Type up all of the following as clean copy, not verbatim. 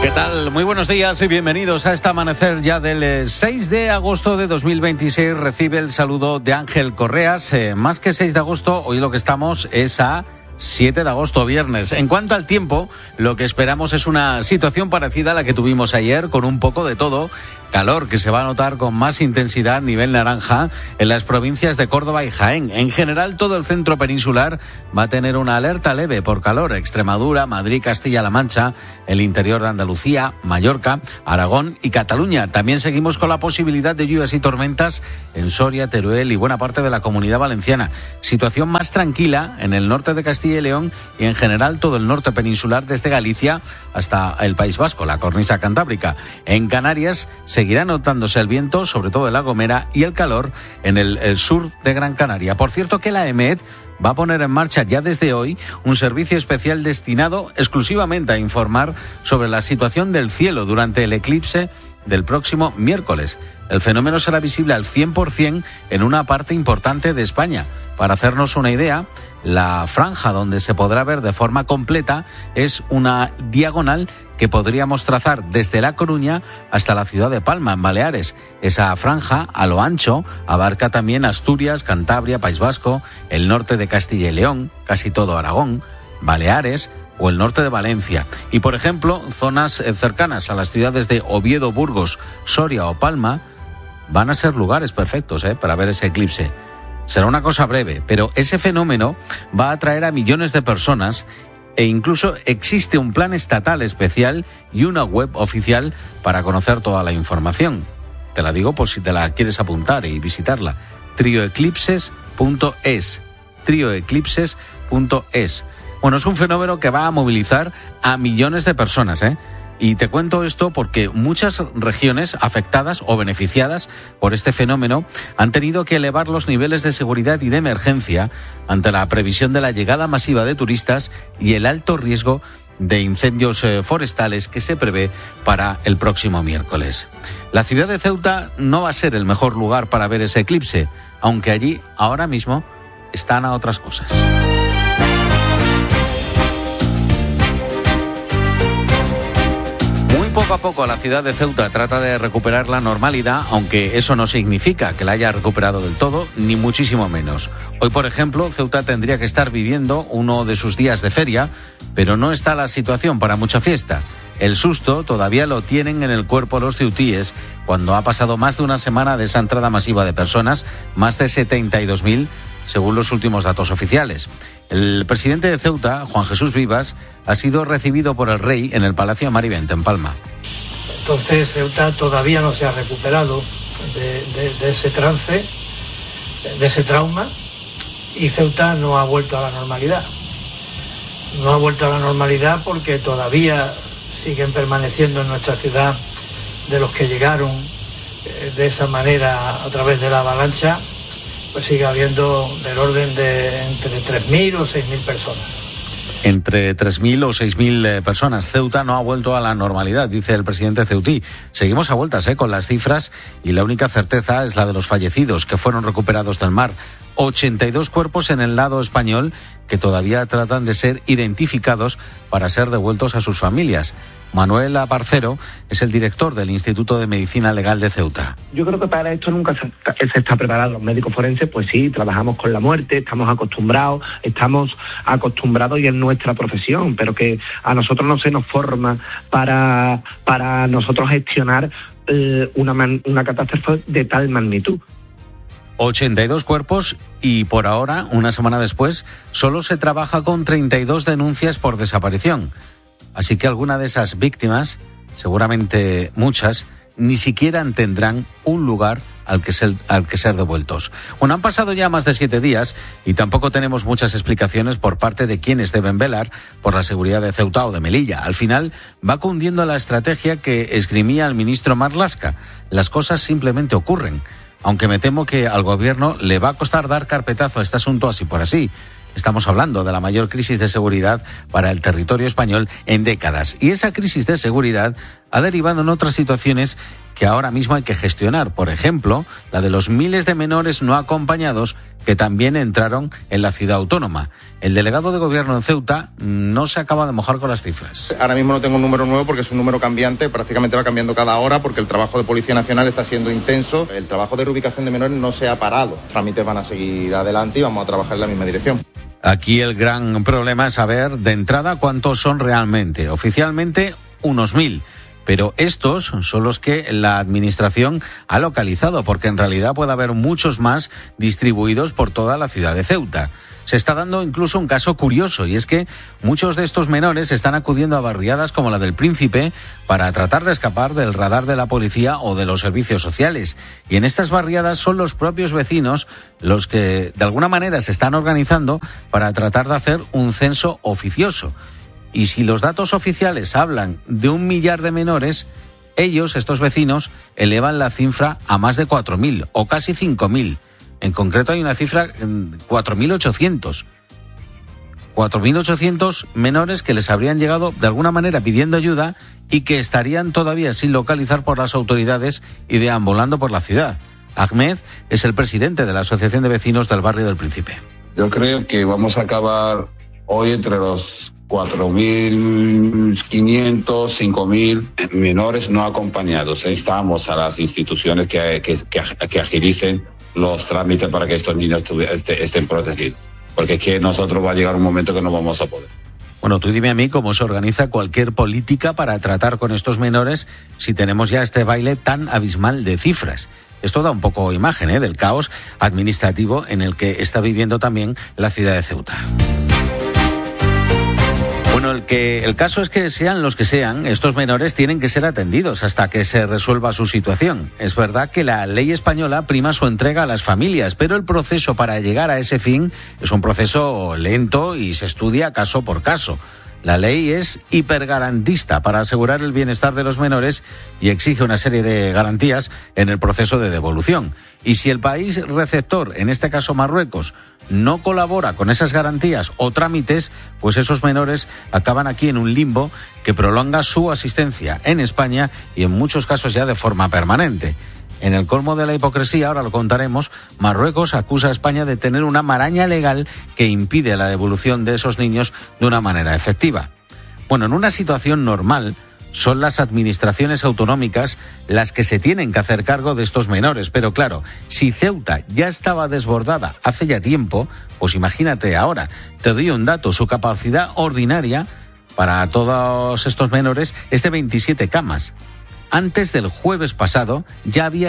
¿Qué tal? Muy buenos días y bienvenidos a este amanecer ya del 6 de agosto de 2026. Recibe el saludo de Ángel Correas. Más que 6 de agosto, hoy lo que estamos es a 7 de agosto, viernes. En cuanto al tiempo, lo que esperamos es una situación parecida a la que tuvimos ayer, con un poco de todo. Calor que se va a notar con más intensidad, nivel naranja, en las provincias de Córdoba y Jaén. En general, todo el centro peninsular va a tener una alerta leve por calor. Extremadura, Madrid, Castilla-La Mancha, el interior de Andalucía, Mallorca, Aragón y Cataluña. También seguimos con la posibilidad de lluvias y tormentas en Soria, Teruel y buena parte de la Comunidad Valenciana. Situación más tranquila en el norte de Castilla y León y en general todo el norte peninsular, desde Galicia hasta el País Vasco, la cornisa cantábrica. En Canarias seguirá notándose el viento, sobre todo en La Gomera, y el calor en el sur de Gran Canaria. Por cierto que la EMET va a poner en marcha ya desde hoy un servicio especial destinado exclusivamente a informar sobre la situación del cielo durante el eclipse del próximo miércoles. El fenómeno será visible al 100% en una parte importante de España. Para hacernos una idea, la franja donde se podrá ver de forma completa es una diagonal que podríamos trazar desde La Coruña hasta la ciudad de Palma, en Baleares. Esa franja, a lo ancho, abarca también Asturias, Cantabria, País Vasco, el norte de Castilla y León, casi todo Aragón, Baleares o el norte de Valencia. Y, por ejemplo, zonas cercanas a las ciudades de Oviedo, Burgos, Soria o Palma van a ser lugares perfectos para ver ese eclipse. Será una cosa breve, pero ese fenómeno va a atraer a millones de personas e incluso existe un plan estatal especial y una web oficial para conocer toda la información. Te la digo por si te la quieres apuntar y visitarla. trioeclipses.es. trioeclipses.es. Bueno, es un fenómeno que va a movilizar a millones de personas, Y te cuento esto porque muchas regiones afectadas o beneficiadas por este fenómeno han tenido que elevar los niveles de seguridad y de emergencia ante la previsión de la llegada masiva de turistas y el alto riesgo de incendios forestales que se prevé para el próximo miércoles. La ciudad de Ceuta no va a ser el mejor lugar para ver ese eclipse, aunque allí ahora mismo están a otras cosas. Poco a poco la ciudad de Ceuta trata de recuperar la normalidad, aunque eso no significa que la haya recuperado del todo, ni muchísimo menos. Hoy, por ejemplo, Ceuta tendría que estar viviendo uno de sus días de feria, pero no está la situación para mucha fiesta. El susto todavía lo tienen en el cuerpo los ceutíes cuando ha pasado más de una semana de esa entrada masiva de personas, más de 72.000, según los últimos datos oficiales. El presidente de Ceuta, Juan Jesús Vivas, ha sido recibido por el rey en el Palacio Marivent, en Palma. Entonces Ceuta todavía no se ha recuperado de ese trance, de ese trauma, y Ceuta no ha vuelto a la normalidad. No ha vuelto a la normalidad porque todavía siguen permaneciendo en nuestra ciudad de los que llegaron de esa manera a través de la avalancha. Pues sigue habiendo del orden de entre 3.000 o 6.000 personas. Entre 3.000 o 6.000 personas. Ceuta no ha vuelto a la normalidad, dice el presidente ceutí. Seguimos a vueltas con las cifras y la única certeza es la de los fallecidos que fueron recuperados del mar. 82 cuerpos en el lado español que todavía tratan de ser identificados para ser devueltos a sus familias. Manuel Aparcero es el director del Instituto de Medicina Legal de Ceuta. Yo creo que para esto nunca se está preparado. Los médicos forenses, pues sí, trabajamos con la muerte, estamos acostumbrados y es nuestra profesión, pero que a nosotros no se nos forma para nosotros gestionar una catástrofe de tal magnitud. 82 cuerpos y por ahora, una semana después, solo se trabaja con 32 denuncias por desaparición. Así que alguna de esas víctimas, seguramente muchas, ni siquiera tendrán un lugar al que ser devueltos. Bueno, han pasado ya más de 7 días y tampoco tenemos muchas explicaciones por parte de quienes deben velar por la seguridad de Ceuta o de Melilla. Al final va cundiendo la estrategia que esgrimía el ministro Marlaska. Las cosas simplemente ocurren, aunque me temo que al gobierno le va a costar dar carpetazo a este asunto así por así. Estamos hablando de la mayor crisis de seguridad para el territorio español en décadas. Y esa crisis de seguridad ha derivado en otras situaciones que ahora mismo hay que gestionar. Por ejemplo, la de los miles de menores no acompañados que también entraron en la ciudad autónoma. El delegado de gobierno en Ceuta no se acaba de mojar con las cifras. Ahora mismo no tengo un número nuevo porque es un número cambiante, prácticamente va cambiando cada hora porque el trabajo de Policía Nacional está siendo intenso. El trabajo de reubicación de menores no se ha parado. Los trámites van a seguir adelante y vamos a trabajar en la misma dirección. Aquí el gran problema es saber de entrada cuántos son realmente. Oficialmente unos 1.000. Pero estos son los que la Administración ha localizado, porque en realidad puede haber muchos más distribuidos por toda la ciudad de Ceuta. Se está dando incluso un caso curioso, y es que muchos de estos menores están acudiendo a barriadas como la del Príncipe para tratar de escapar del radar de la policía o de los servicios sociales. Y en estas barriadas son los propios vecinos los que de alguna manera se están organizando para tratar de hacer un censo oficioso. Y si los datos oficiales hablan de 1 millar de menores, ellos, estos vecinos, elevan la cifra a más de 4.000 o casi 5.000. En concreto hay una cifra 4.800. 4.800 menores que les habrían llegado de alguna manera pidiendo ayuda y que estarían todavía sin localizar por las autoridades y deambulando por la ciudad. Ahmed es el presidente de la Asociación de Vecinos del Barrio del Príncipe. Yo creo que vamos a acabar hoy entre los 4.500, 5.000 menores no acompañados. Instamos a las instituciones que agilicen los trámites para que estos niños estén protegidos. Porque es que nosotros va a llegar un momento que no vamos a poder. Bueno, tú dime a mí cómo se organiza cualquier política para tratar con estos menores si tenemos ya este baile tan abismal de cifras. Esto da un poco imagen del caos administrativo en el que está viviendo también la ciudad de Ceuta. Bueno, el caso es que sean los que sean, estos menores tienen que ser atendidos hasta que se resuelva su situación. Es verdad que la ley española prima su entrega a las familias, pero el proceso para llegar a ese fin es un proceso lento y se estudia caso por caso. La ley es hipergarantista para asegurar el bienestar de los menores y exige una serie de garantías en el proceso de devolución. Y si el país receptor, en este caso Marruecos, no colabora con esas garantías o trámites, pues esos menores acaban aquí en un limbo que prolonga su asistencia en España y en muchos casos ya de forma permanente. En el colmo de la hipocresía, ahora lo contaremos, Marruecos acusa a España de tener una maraña legal que impide la devolución de esos niños de una manera efectiva. Bueno, en una situación normal, son las administraciones autonómicas las que se tienen que hacer cargo de estos menores. Pero claro, si Ceuta ya estaba desbordada hace ya tiempo, pues imagínate ahora. Te doy un dato, su capacidad ordinaria para todos estos menores es de 27 camas. Antes del jueves pasado ya había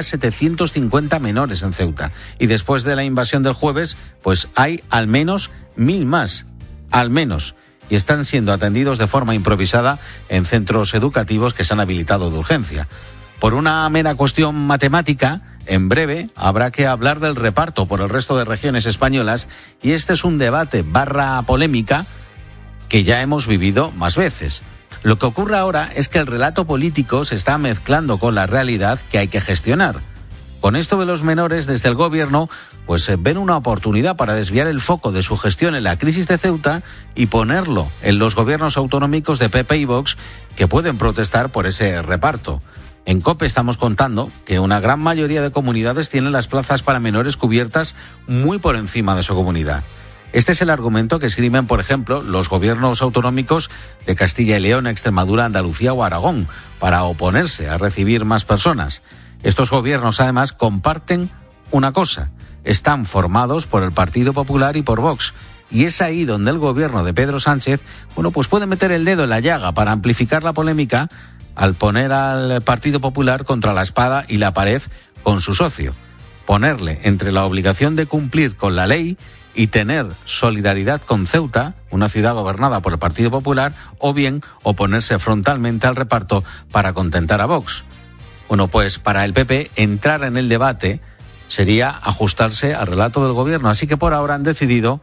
750 menores en Ceuta y después de la invasión del jueves pues hay al menos 1.000 más, al menos, y están siendo atendidos de forma improvisada en centros educativos que se han habilitado de urgencia. Por una mera cuestión matemática, en breve habrá que hablar del reparto por el resto de regiones españolas y este es un debate / polémica que ya hemos vivido más veces. Lo que ocurre ahora es que el relato político se está mezclando con la realidad que hay que gestionar. Con esto de los menores, desde el gobierno, pues ven una oportunidad para desviar el foco de su gestión en la crisis de Ceuta y ponerlo en los gobiernos autonómicos de PP y Vox que pueden protestar por ese reparto. En COPE estamos contando que una gran mayoría de comunidades tienen las plazas para menores cubiertas muy por encima de su comunidad. Este es el argumento que esgrimen, por ejemplo, los gobiernos autonómicos de Castilla y León, Extremadura, Andalucía o Aragón, para oponerse a recibir más personas. Estos gobiernos, además, comparten una cosa: están formados por el Partido Popular y por Vox. Y es ahí donde el gobierno de Pedro Sánchez, pues puede meter el dedo en la llaga para amplificar la polémica al poner al Partido Popular contra la espada y la pared con su socio. Ponerle entre la obligación de cumplir con la ley y tener solidaridad con Ceuta, una ciudad gobernada por el Partido Popular, o bien oponerse frontalmente al reparto para contentar a Vox. Bueno, pues para el PP entrar en el debate sería ajustarse al relato del gobierno, así que por ahora han decidido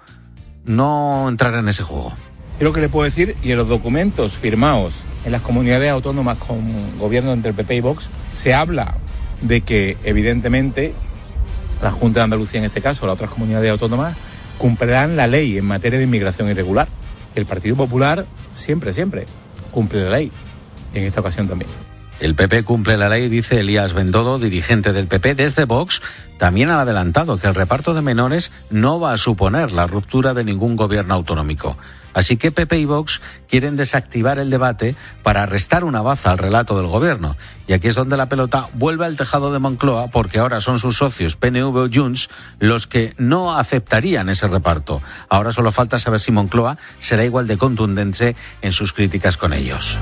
no entrar en ese juego. Yo lo que le puedo decir, y en los documentos firmados en las comunidades autónomas con gobierno entre el PP y Vox, se habla de que evidentemente la Junta de Andalucía en este caso, las otras comunidades autónomas, cumplirán la ley en materia de inmigración irregular. El Partido Popular siempre cumple la ley, en esta ocasión también. El PP cumple la ley, dice Elías Bendodo, dirigente del PP. Desde Vox también han adelantado que el reparto de menores no va a suponer la ruptura de ningún gobierno autonómico. Así que PP y Vox quieren desactivar el debate para restar una baza al relato del gobierno. Y aquí es donde la pelota vuelve al tejado de Moncloa, porque ahora son sus socios PNV o Junts los que no aceptarían ese reparto. Ahora solo falta saber si Moncloa será igual de contundente en sus críticas con ellos.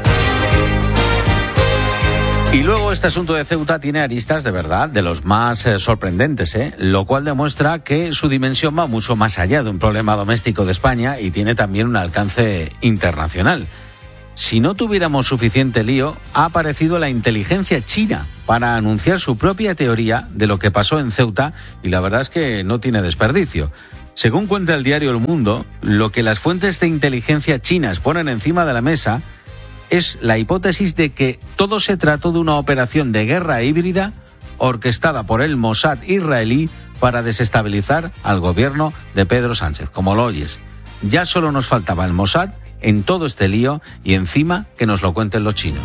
Y luego este asunto de Ceuta tiene aristas de verdad, de los más sorprendentes, lo cual demuestra que su dimensión va mucho más allá de un problema doméstico de España y tiene también un alcance internacional. Si no tuviéramos suficiente lío, ha aparecido la inteligencia china para anunciar su propia teoría de lo que pasó en Ceuta y la verdad es que no tiene desperdicio. Según cuenta el diario El Mundo, lo que las fuentes de inteligencia chinas ponen encima de la mesa es la hipótesis de que todo se trató de una operación de guerra híbrida orquestada por el Mossad israelí para desestabilizar al gobierno de Pedro Sánchez. Como lo oyes, ya solo nos faltaba el Mossad en todo este lío y encima que nos lo cuenten los chinos.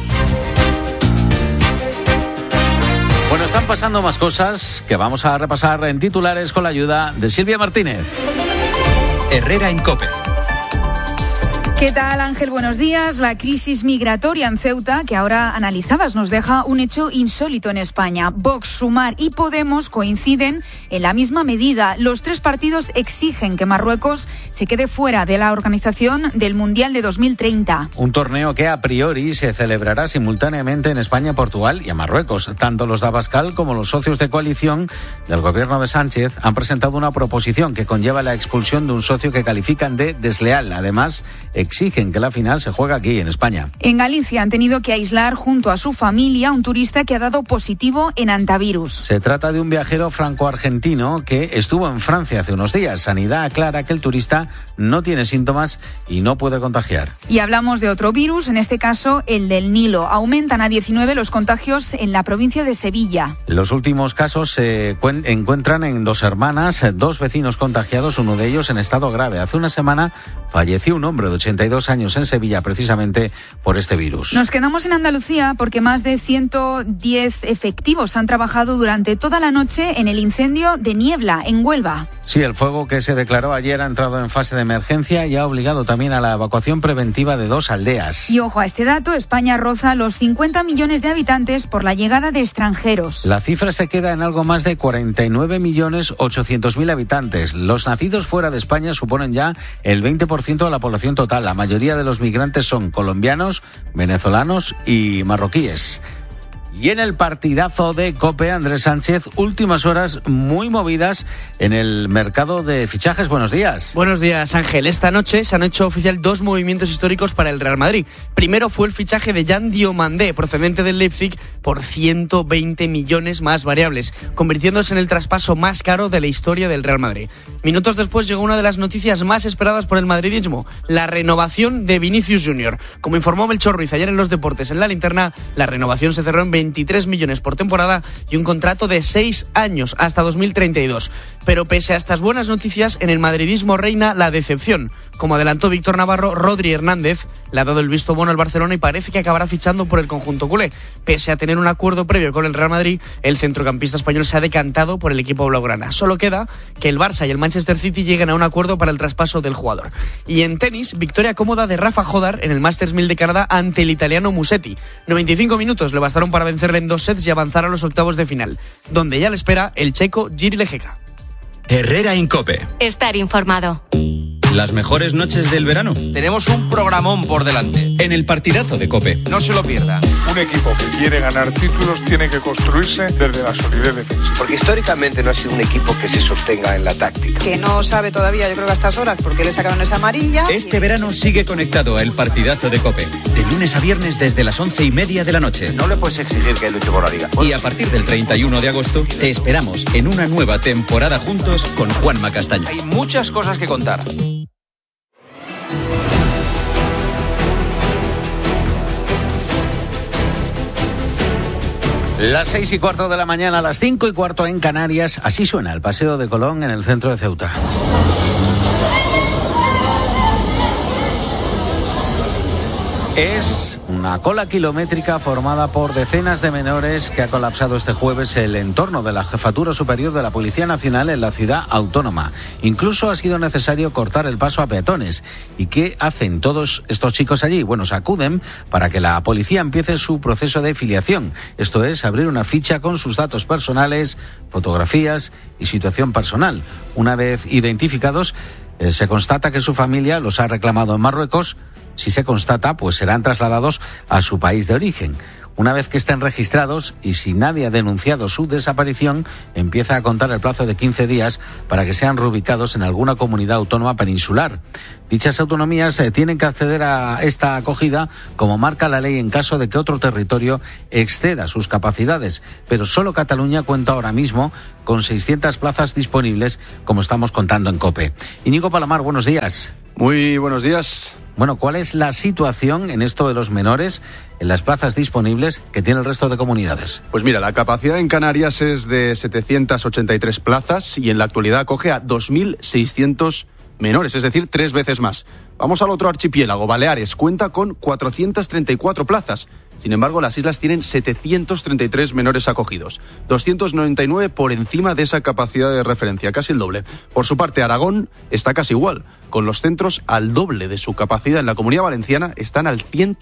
Bueno, están pasando más cosas que vamos a repasar en titulares con la ayuda de Silvia Martínez. Herrera en COPE. ¿Qué tal, Ángel? Buenos días. La crisis migratoria en Ceuta, que ahora analizabas, nos deja un hecho insólito en España. Vox, Sumar y Podemos coinciden en la misma medida. Los tres partidos exigen que Marruecos se quede fuera de la organización del Mundial de 2030. Un torneo que a priori se celebrará simultáneamente en España, Portugal y en Marruecos. Tanto los de Abascal como los socios de coalición del gobierno de Sánchez han presentado una proposición que conlleva la expulsión de un socio que califican de desleal. Además, exigen que la final se juegue aquí, en España. En Galicia han tenido que aislar junto a su familia un turista que ha dado positivo en antivirus. Se trata de un viajero franco-argentino que estuvo en Francia hace unos días. Sanidad aclara que el turista no tiene síntomas y no puede contagiar. Y hablamos de otro virus, en este caso el del Nilo. Aumentan a 19 los contagios en la provincia de Sevilla. Los últimos casos se encuentran en dos hermanas, dos vecinos contagiados, uno de ellos en estado grave. Hace una semana falleció un hombre de 82 años en Sevilla precisamente por este virus. Nos quedamos en Andalucía porque más de 110 efectivos han trabajado durante toda la noche en el incendio de Niebla, en Huelva. Sí, el fuego que se declaró ayer ha entrado en fase de emergencia y ha obligado también a la evacuación preventiva de 2 aldeas. Y ojo a este dato, España roza los 50 millones de habitantes por la llegada de extranjeros. La cifra se queda en algo más de 49.800.000 habitantes. Los nacidos fuera de España suponen ya el 20% de la población total. La mayoría de los migrantes son colombianos, venezolanos y marroquíes. Y en el partidazo de COPE, Andrés Sánchez, últimas horas muy movidas en el mercado de fichajes. Buenos días. Buenos días, Ángel. Esta noche se han hecho oficial 2 movimientos históricos para el Real Madrid. Primero fue el fichaje de Jan Diomandé, procedente del Leipzig, por 120 millones más variables, convirtiéndose en el traspaso más caro de la historia del Real Madrid. Minutos después llegó una de las noticias más esperadas por el madridismo, la renovación de Vinicius Junior. Como informó Melchor Ruiz ayer en Los Deportes en La Linterna, la renovación se cerró en 23 millones por temporada y un contrato de 6 años hasta 2032. Pero pese a estas buenas noticias, en el madridismo reina la decepción. Como adelantó Víctor Navarro, Rodri Hernández le ha dado el visto bueno al Barcelona y parece que acabará fichando por el conjunto culé. Pese a tener un acuerdo previo con el Real Madrid, el centrocampista español se ha decantado por el equipo blaugrana. Solo queda que el Barça y el Manchester City lleguen a un acuerdo para el traspaso del jugador. Y en tenis, victoria cómoda de Rafa Jodar en el Masters 1000 de Canadá ante el italiano Musetti. 95 minutos le bastaron para vencerle en 2 sets y avanzar a los octavos de final, donde ya le espera el checo Jiri Lejeka. Herrera en COPE. Estar informado. Las mejores noches del verano. Tenemos un programón por delante. En el partidazo de COPE. No se lo pierdan. Un equipo que quiere ganar títulos tiene que construirse desde la solidez defensiva. Porque históricamente no ha sido un equipo que se sostenga en la táctica. Que no sabe todavía, yo creo que a estas horas, porque le sacaron esa amarilla. Este verano sigue conectado a el partidazo de COPE. De lunes a viernes desde las 11:30 de la noche. No le puedes exigir que luche por la liga. Y a partir del 31 de agosto te esperamos en una nueva temporada juntos con Juanma Castaño. Hay muchas cosas que contar. Las 6:15 de la mañana, a las 5:15 en Canarias. Así suena el Paseo de Colón en el centro de Ceuta. Es un Una cola kilométrica formada por decenas de menores que ha colapsado este jueves el entorno de la Jefatura Superior de la Policía Nacional en la ciudad autónoma. Incluso ha sido necesario cortar el paso a peatones. ¿Y qué hacen todos estos chicos allí? Bueno, se acuden para que la policía empiece su proceso de filiación. Esto es, abrir una ficha con sus datos personales, fotografías y situación personal. Una vez identificados, se constata que su familia los ha reclamado en Marruecos. Si se constata, pues serán trasladados a su país de origen. Una vez que estén registrados y si nadie ha denunciado su desaparición, empieza a contar el plazo de 15 días para que sean reubicados en alguna comunidad autónoma peninsular. Dichas autonomías tienen que acceder a esta acogida, como marca la ley, en caso de que otro territorio exceda sus capacidades. Pero solo Cataluña cuenta ahora mismo con 600 plazas disponibles, como estamos contando en COPE. Íñigo Palomar, buenos días. Muy buenos días. Bueno, ¿cuál es la situación en esto de los menores en las plazas disponibles que tiene el resto de comunidades? Pues mira, la capacidad en Canarias es de 783 plazas y en la actualidad acoge a 2.600 menores, es decir, 3 veces más. Vamos al otro archipiélago, Baleares, cuenta con 434 plazas. Sin embargo, las islas tienen 733 menores acogidos, 299 por encima de esa capacidad de referencia, casi el doble. Por su parte, Aragón está casi igual, con los centros al doble de su capacidad. En la Comunidad Valenciana están al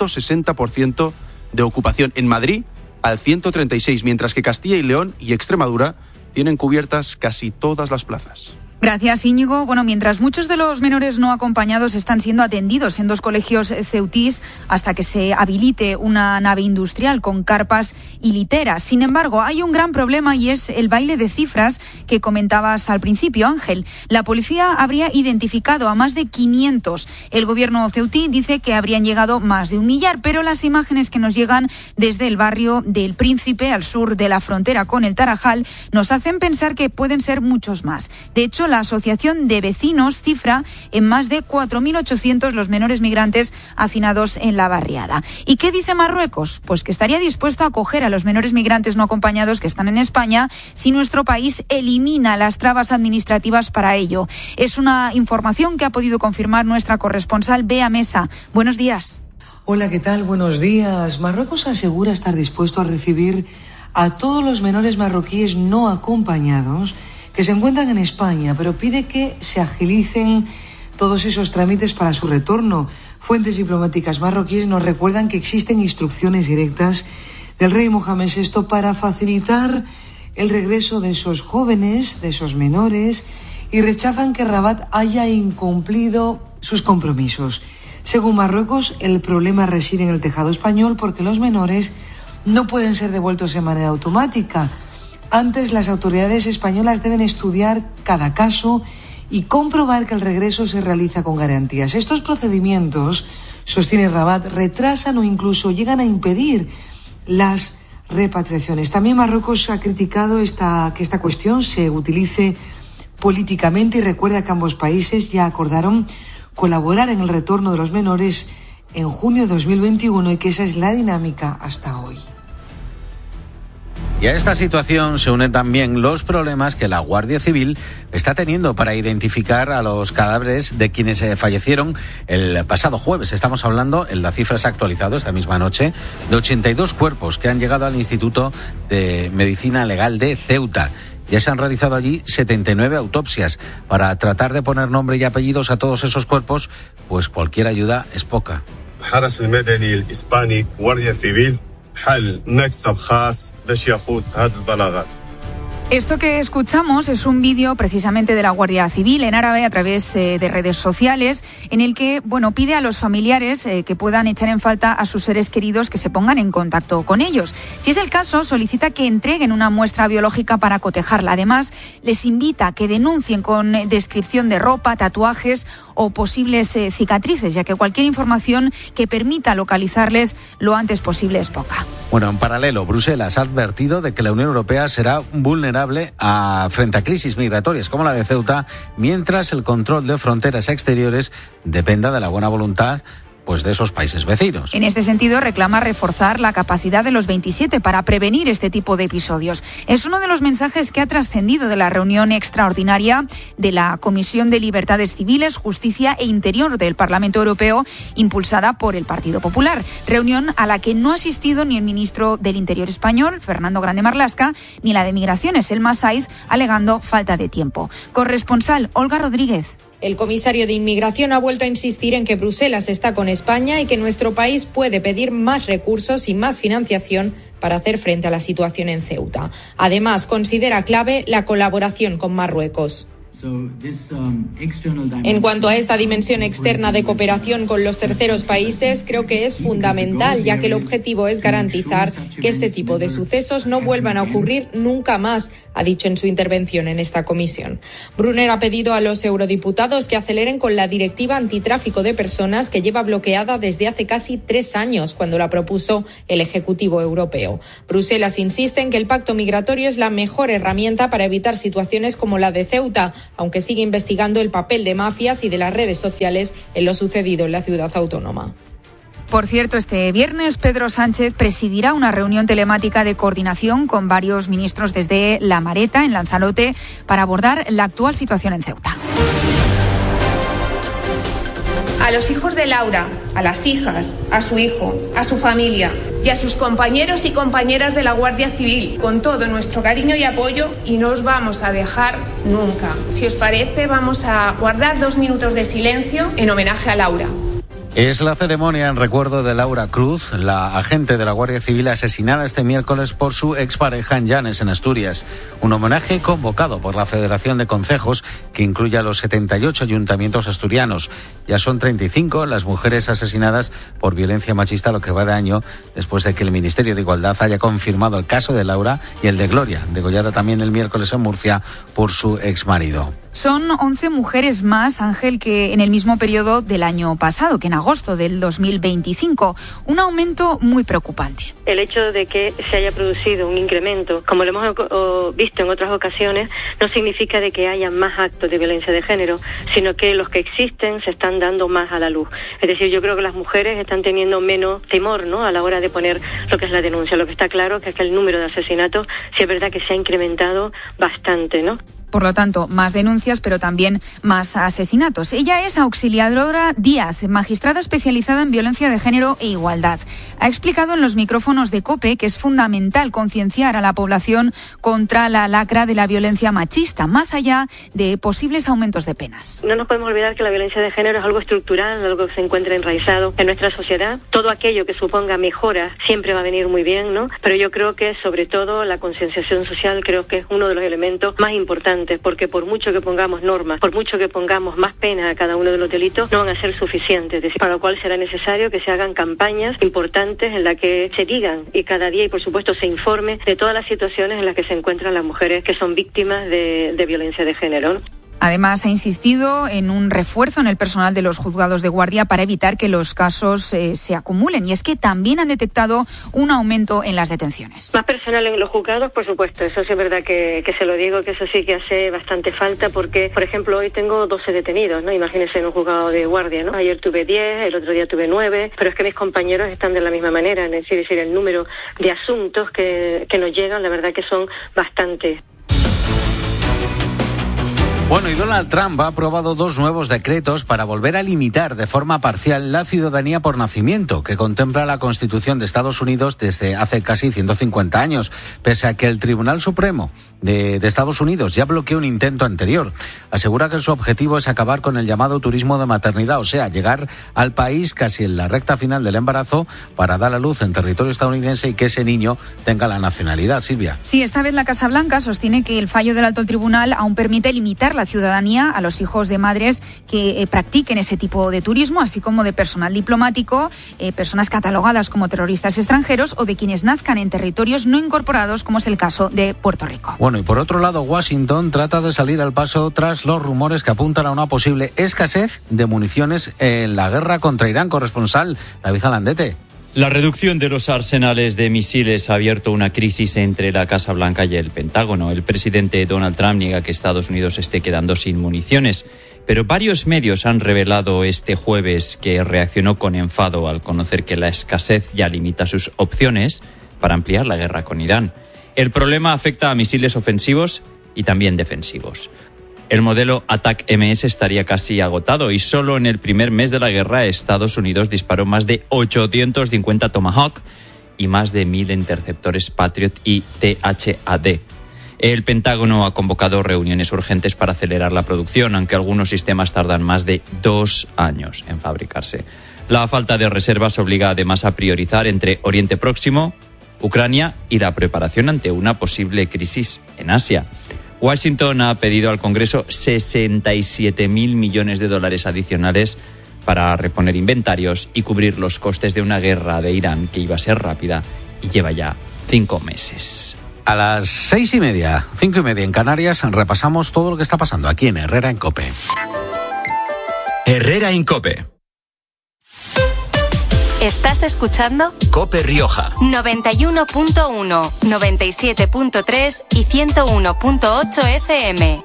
160% de ocupación. En Madrid, al 136%, mientras que Castilla y León y Extremadura tienen cubiertas casi todas las plazas. Gracias, Íñigo. Bueno, mientras muchos de los menores no acompañados están siendo atendidos en 2 colegios ceutís hasta que se habilite una nave industrial con carpas y literas. Sin embargo, hay un gran problema y es el baile de cifras que comentabas al principio, Ángel. La policía habría identificado a más de 500. El gobierno ceutí dice que habrían llegado más de 1 millar, pero las imágenes que nos llegan desde el barrio del Príncipe, al sur de la frontera con el Tarajal, nos hacen pensar que pueden ser muchos más. De hecho, la Asociación de Vecinos cifra en más de 4.800 los menores migrantes hacinados en la barriada. ¿Y qué dice Marruecos? Pues que estaría dispuesto a acoger a los menores migrantes no acompañados que están en España si nuestro país elimina las trabas administrativas para ello. Es una información que ha podido confirmar nuestra corresponsal Bea Mesa. Buenos días. Hola, ¿qué tal? Buenos días. Marruecos asegura estar dispuesto a recibir a todos los menores marroquíes no acompañados que se encuentran en España, pero pide que se agilicen todos esos trámites para su retorno. Fuentes diplomáticas marroquíes nos recuerdan que existen instrucciones directas del rey Mohamed VI para facilitar el regreso de esos jóvenes, de esos menores, y rechazan que Rabat haya incumplido sus compromisos. Según Marruecos, el problema reside en el tejado español porque los menores no pueden ser devueltos de manera automática. Antes, las autoridades españolas deben estudiar cada caso y comprobar que el regreso se realiza con garantías. Estos procedimientos, sostiene Rabat, retrasan o incluso llegan a impedir las repatriaciones. También Marruecos ha criticado que esta cuestión se utilice políticamente y recuerda que ambos países ya acordaron colaborar en el retorno de los menores en junio de 2021 y que esa es la dinámica hasta hoy. Y a esta situación se unen también los problemas que la Guardia Civil está teniendo para identificar a los cadáveres de quienes fallecieron el pasado jueves. Estamos hablando, la cifra se ha actualizado esta misma noche, de 82 cuerpos que han llegado al Instituto de Medicina Legal de Ceuta. Ya se han realizado allí 79 autopsias. Para tratar de poner nombre y apellidos a todos esos cuerpos, pues cualquier ayuda es poca. الحرس المدني الإسباني Guardia Civil حل مكتب خاص باش ياخذ هذه البلاغات. Esto que escuchamos es un vídeo precisamente de la Guardia Civil en árabe a través de redes sociales en el que, pide a los familiares que puedan echar en falta a sus seres queridos que se pongan en contacto con ellos. Si es el caso, solicita que entreguen una muestra biológica para cotejarla. Además, les invita a que denuncien con descripción de ropa, tatuajes o posibles cicatrices, ya que cualquier información que permita localizarles lo antes posible es poca. Bueno, en paralelo, Bruselas ha advertido de que la Unión Europea será vulnerable frente a crisis migratorias como la de Ceuta, mientras el control de fronteras exteriores dependa de la buena voluntad pues de esos países vecinos. En este sentido, reclama reforzar la capacidad de los 27 para prevenir este tipo de episodios. Es uno de los mensajes que ha trascendido de la reunión extraordinaria de la Comisión de Libertades Civiles, Justicia e Interior del Parlamento Europeo, impulsada por el Partido Popular. Reunión a la que no ha asistido ni el ministro del Interior español, Fernando Grande Marlaska, ni la de Migraciones, Elma Saiz, alegando falta de tiempo. Corresponsal Olga Rodríguez. El comisario de Inmigración ha vuelto a insistir en que Bruselas está con España y que nuestro país puede pedir más recursos y más financiación para hacer frente a la situación en Ceuta. Además, considera clave la colaboración con Marruecos. En cuanto a esta dimensión externa de cooperación con los terceros países, creo que es fundamental, ya que el objetivo es garantizar que este tipo de sucesos no vuelvan a ocurrir nunca más, ha dicho en su intervención en esta comisión. Brunner ha pedido a los eurodiputados que aceleren con la directiva antitráfico de personas que lleva bloqueada desde hace casi 3 años, cuando la propuso el Ejecutivo Europeo. Bruselas insiste en que el pacto migratorio es la mejor herramienta para evitar situaciones como la de Ceuta, aunque sigue investigando el papel de mafias y de las redes sociales en lo sucedido en la ciudad autónoma. Por cierto, este viernes Pedro Sánchez presidirá una reunión telemática de coordinación con varios ministros desde La Mareta, en Lanzarote, para abordar la actual situación en Ceuta. A los hijos de Laura, a las hijas, a su hijo, a su familia y a sus compañeros y compañeras de la Guardia Civil, con todo nuestro cariño y apoyo, y no os vamos a dejar nunca. Si os parece, vamos a guardar 2 minutos de silencio en homenaje a Laura. Es la ceremonia en recuerdo de Laura Cruz, la agente de la Guardia Civil asesinada este miércoles por su expareja en Llanes, en Asturias. Un homenaje convocado por la Federación de Concejos, que incluye a los 78 ayuntamientos asturianos. Ya son 35 las mujeres asesinadas por violencia machista lo que va de año, después de que el Ministerio de Igualdad haya confirmado el caso de Laura y el de Gloria, degollada también el miércoles en Murcia por su exmarido. Son 11 mujeres más, Ángel, que en el mismo periodo del año pasado, que en agosto del 2025. Un aumento muy preocupante. El hecho de que se haya producido un incremento, como lo hemos visto en otras ocasiones, no significa de que haya más actos de violencia de género, sino que los que existen se están dando más a la luz. Es decir, yo creo que las mujeres están teniendo menos temor, ¿no?, a la hora de poner lo que es la denuncia. Lo que está claro es que el número de asesinatos sí es verdad que se ha incrementado bastante, ¿no? Por lo tanto, más denuncias, pero también más asesinatos. Ella es Auxiliadora Díaz, magistrada especializada en violencia de género e igualdad. Ha explicado en los micrófonos de COPE que es fundamental concienciar a la población contra la lacra de la violencia machista, más allá de posibles aumentos de penas. No nos podemos olvidar que la violencia de género es algo estructural, algo que se encuentra enraizado en nuestra sociedad. Todo aquello que suponga mejora siempre va a venir muy bien, ¿no? Pero yo creo que sobre todo la concienciación social creo que es uno de los elementos más importantes, porque por mucho que pongamos normas, por mucho que pongamos más pena a cada uno de los delitos, no van a ser suficientes. Es decir, para lo cual será necesario que se hagan campañas importantes en las que se digan y cada día, y por supuesto se informe de todas las situaciones en las que se encuentran las mujeres que son víctimas de violencia de género, ¿no? Además, ha insistido en un refuerzo en el personal de los juzgados de guardia para evitar que los casos se acumulen. Y es que también han detectado un aumento en las detenciones. Más personal en los juzgados, por supuesto. Eso sí es verdad que se lo digo, que eso sí que hace bastante falta, porque, por ejemplo, hoy tengo 12 detenidos, ¿no? Imagínense en un juzgado de guardia, ¿no? Ayer tuve 10, el otro día tuve 9, pero es que mis compañeros están de la misma manera. Es decir, el número de asuntos que nos llegan, la verdad que son bastantes. Bueno, y Donald Trump ha aprobado 2 nuevos decretos para volver a limitar de forma parcial la ciudadanía por nacimiento, que contempla la Constitución de Estados Unidos desde hace casi 150 años, pese a que el Tribunal Supremo de Estados Unidos ya bloqueó un intento anterior. Asegura que su objetivo es acabar con el llamado turismo de maternidad, o sea, llegar al país casi en la recta final del embarazo para dar a luz en territorio estadounidense y que ese niño tenga la nacionalidad. Silvia. Sí, esta vez la Casa Blanca sostiene que el fallo del alto tribunal aún permite limitar la ciudadanía a los hijos de madres que practiquen ese tipo de turismo, así como de personal diplomático, personas catalogadas como terroristas extranjeros o de quienes nazcan en territorios no incorporados, como es el caso de Puerto Rico. Bueno, y por otro lado, Washington trata de salir al paso tras los rumores que apuntan a una posible escasez de municiones en la guerra contra Irán. Corresponsal David Alandete. La reducción de los arsenales de misiles ha abierto una crisis entre la Casa Blanca y el Pentágono. El presidente Donald Trump niega que Estados Unidos esté quedando sin municiones. Pero varios medios han revelado este jueves que reaccionó con enfado al conocer que la escasez ya limita sus opciones para ampliar la guerra con Irán. El problema afecta a misiles ofensivos y también defensivos. El modelo ATAC-MS estaría casi agotado y solo en el primer mes de la guerra Estados Unidos disparó más de 850 Tomahawk y más de 1.000 interceptores Patriot y THAAD. El Pentágono ha convocado reuniones urgentes para acelerar la producción, aunque algunos sistemas tardan más de 2 años en fabricarse. La falta de reservas obliga además a priorizar entre Oriente Próximo, Ucrania y la preparación ante una posible crisis en Asia. Washington ha pedido al Congreso 67.000 millones de dólares adicionales para reponer inventarios y cubrir los costes de una guerra de Irán que iba a ser rápida y lleva ya 5 meses. A las 6:30, 5:30 en Canarias, repasamos todo lo que está pasando aquí en Herrera en COPE. Herrera en COPE. ¿Estás escuchando? COPE Rioja. 91.1, 97.3 y 101.8 FM.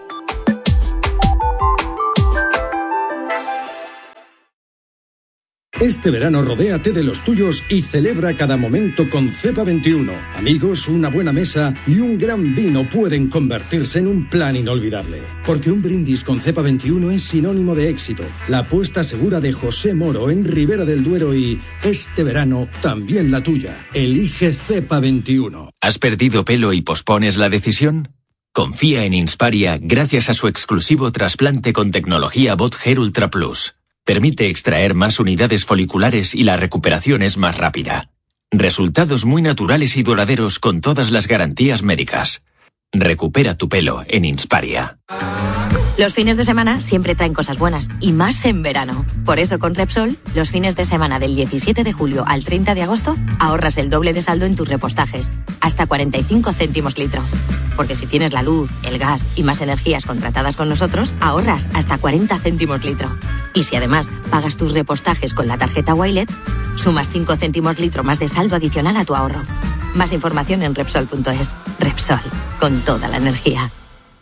Este verano rodéate de los tuyos y celebra cada momento con Cepa 21. Amigos, una buena mesa y un gran vino pueden convertirse en un plan inolvidable. Porque un brindis con Cepa 21 es sinónimo de éxito. La apuesta segura de José Moro en Ribera del Duero y, este verano, también la tuya. Elige Cepa 21. ¿Has perdido pelo y pospones la decisión? Confía en Insparia gracias a su exclusivo trasplante con tecnología BotHair Ultra Plus. Permite extraer más unidades foliculares y la recuperación es más rápida. Resultados muy naturales y duraderos con todas las garantías médicas. Recupera tu pelo en Insparia. Los fines de semana siempre traen cosas buenas, y más en verano. Por eso con Repsol, los fines de semana del 17 de julio al 30 de agosto, ahorras el doble de saldo en tus repostajes, hasta 45 céntimos litro. Porque si tienes la luz, el gas y más energías contratadas con nosotros, ahorras hasta 40 céntimos litro. Y si además pagas tus repostajes con la tarjeta Wilet, sumas 5 céntimos litro más de saldo adicional a tu ahorro. Más información en Repsol.es. Repsol, con toda la energía.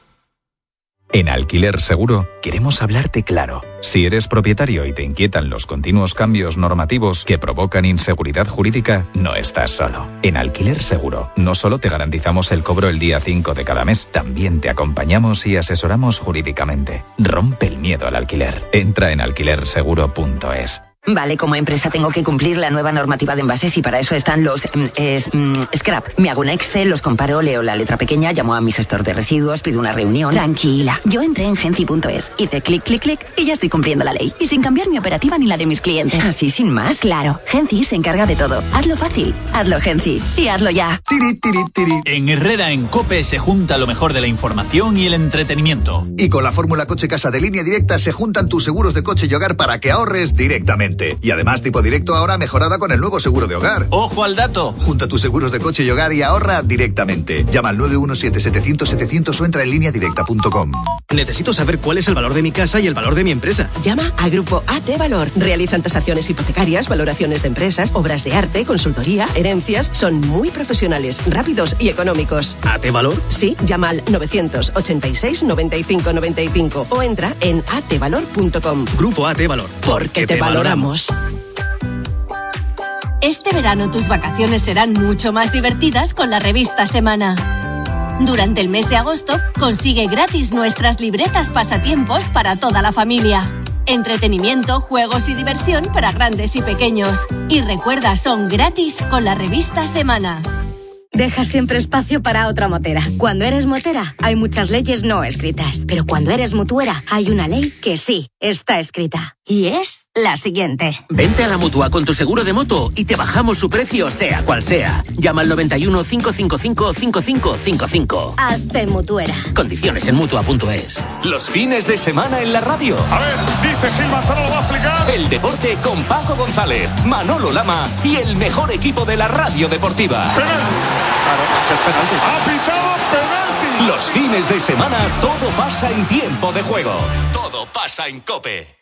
En Alquiler Seguro queremos hablarte claro. Si eres propietario y te inquietan los continuos cambios normativos que provocan inseguridad jurídica, no estás solo. En Alquiler Seguro no solo te garantizamos el cobro el día 5 de cada mes, también te acompañamos y asesoramos jurídicamente. Rompe el miedo al alquiler. Entra en alquilerseguro.es. Vale, como empresa tengo que cumplir la nueva normativa de envases y para eso están los scrap. Me hago un Excel, los comparo, leo la letra pequeña, llamo a mi gestor de residuos, pido una reunión. Tranquila, yo entré en Genci.es, hice clic, clic, clic y ya estoy cumpliendo la ley. Y sin cambiar mi operativa ni la de mis clientes. ¿Así sin más? Claro, Genci se encarga de todo. Hazlo fácil, hazlo Genci y hazlo ya. Tiri, tiri, tiri. En Herrera en COPE se junta lo mejor de la información y el entretenimiento. Y con la fórmula Coche Casa de Línea Directa se juntan tus seguros de coche y hogar para que ahorres directamente. Y además Tipo Directo ahora mejorada con el nuevo seguro de hogar. ¡Ojo al dato! Junta tus seguros de coche y hogar y ahorra directamente. Llama al 917-700-700 o entra en lineadirecta.com. Necesito saber cuál es el valor de mi casa y el valor de mi empresa. Llama a Grupo AT Valor. Realizan tasaciones hipotecarias, valoraciones de empresas, obras de arte, consultoría, herencias. Son muy profesionales, rápidos y económicos. ¿AT Valor? Sí, llama al 986 95 95 o entra en atvalor.com. Grupo AT Valor. Porque te valoramos. Este verano tus vacaciones serán mucho más divertidas con la revista Semana. Durante el mes de agosto, consigue gratis nuestras libretas pasatiempos para toda la familia. Entretenimiento, juegos y diversión para grandes y pequeños. Y recuerda, son gratis con la revista Semana. Deja siempre espacio para otra motera. Cuando eres motera, hay muchas leyes no escritas. Pero cuando eres mutuera, hay una ley que sí está escrita. Y es la siguiente. Vente a la Mutua con tu seguro de moto y te bajamos su precio sea cual sea. Llama al 91 555 5555. Hazte mutuera. Condiciones en Mutua.es. Los fines de semana en la radio. A ver, dice Gil Manzano, lo va a explicar. El deporte con Paco González, Manolo Lama y el mejor equipo de la radio deportiva. Claro, es penalti. ¡Ha pitado penalti! Los fines de semana todo pasa en tiempo de juego. Todo pasa en COPE.